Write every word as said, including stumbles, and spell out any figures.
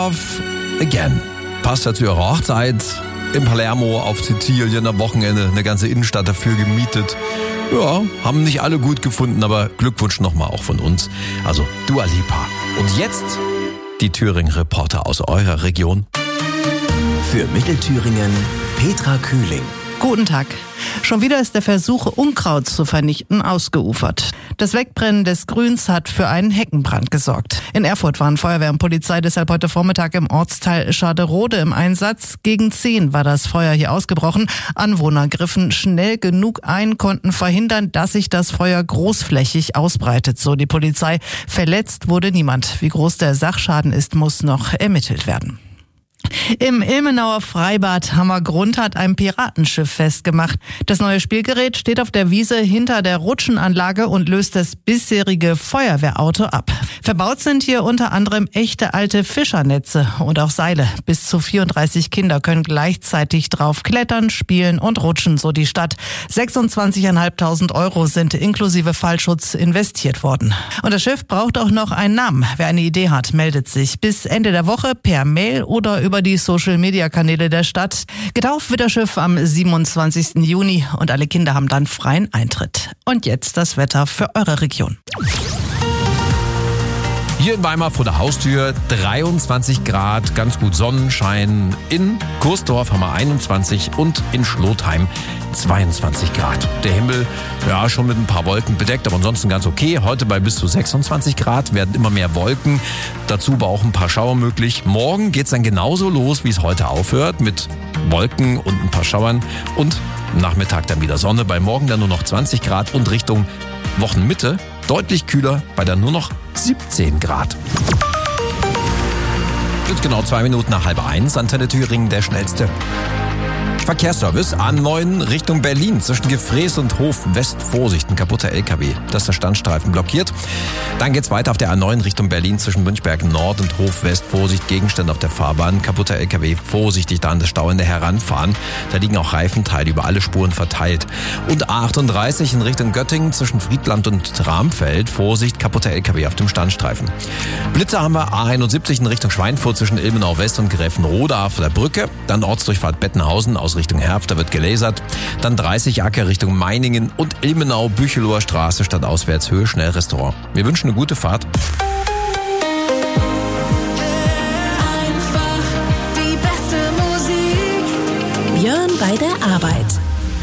Love Again. Passt ja zu ihrer Hochzeit. In Palermo auf Sizilien am Wochenende eine ganze Innenstadt dafür gemietet. Ja, haben nicht alle gut gefunden, aber Glückwunsch nochmal auch von uns. Also Dua Lipa. Und jetzt die Thüringen-Reporter aus eurer Region. Für Mittelthüringen Petra Kühling. Guten Tag. Schon wieder ist der Versuch, Unkraut zu vernichten, ausgeufert. Das Wegbrennen des Grüns hat für einen Heckenbrand gesorgt. In Erfurt waren Feuerwehr und Polizei deshalb heute Vormittag im Ortsteil Schaderode im Einsatz. Gegen zehn war das Feuer hier ausgebrochen. Anwohner griffen schnell genug ein, konnten verhindern, dass sich das Feuer großflächig ausbreitet, so die Polizei. Verletzt wurde niemand. Wie groß der Sachschaden ist, muss noch ermittelt werden. Im Ilmenauer Freibad Hammergrund hat ein Piratenschiff festgemacht. Das neue Spielgerät steht auf der Wiese hinter der Rutschenanlage und löst das bisherige Feuerwehrauto ab. Verbaut sind hier unter anderem echte alte Fischernetze und auch Seile. Bis zu vierunddreißig Kinder können gleichzeitig drauf klettern, spielen und rutschen, so die Stadt. sechsundzwanzigtausendfünfhundert Euro sind inklusive Fallschutz investiert worden. Und das Schiff braucht auch noch einen Namen. Wer eine Idee hat, meldet sich bis Ende der Woche per Mail oder über die Social-Media-Kanäle der Stadt. Getauft wird das Schiff am siebenundzwanzigsten Juni und alle Kinder haben dann freien Eintritt. Und jetzt das Wetter für eure Region. Hier in Weimar vor der Haustür dreiundzwanzig Grad, ganz gut Sonnenschein. In Kursdorf haben wir einundzwanzig und in Schlotheim zweiundzwanzig Grad. Der Himmel, ja, schon mit ein paar Wolken bedeckt, aber ansonsten ganz okay. Heute bei bis zu sechsundzwanzig Grad werden immer mehr Wolken. Dazu aber auch ein paar Schauer möglich. Morgen geht's dann genauso los, wie es heute aufhört, mit Wolken und ein paar Schauern. Und am Nachmittag dann wieder Sonne. Bei morgen dann nur noch zwanzig Grad und Richtung Wochenmitte deutlich kühler, bei dann nur noch siebzehn Grad. Jetzt genau zwei Minuten nach halb eins, Antenne Thüringen, der schnellste Verkehrsservice A neun Richtung Berlin. Zwischen Gefräß und Hof West Vorsicht, ein kaputter L K W. Das ist der Standstreifen blockiert. Dann geht's weiter auf der A neun Richtung Berlin zwischen Münchberg Nord und Hof West Vorsicht. Gegenstände auf der Fahrbahn. Kaputter L K W. Vorsichtig da an das Stauende heranfahren. Da liegen auch Reifenteile über alle Spuren verteilt. Und A achtunddreißig in Richtung Göttingen zwischen Friedland und Ramfeld. Vorsicht, kaputter L K W auf dem Standstreifen. Blitzer haben wir A einundsiebzig in Richtung Schweinfurt zwischen Ilmenau West und Gräfenrode auf der Brücke. Dann Ortsdurchfahrt Bettenhausen aus Richtung Herft, da wird gelasert. Dann dreißig Acker Richtung Meiningen und Ilmenau, Büchelower Straße statt Auswärtshöhe Schnellrestaurant. Wir wünschen eine gute Fahrt.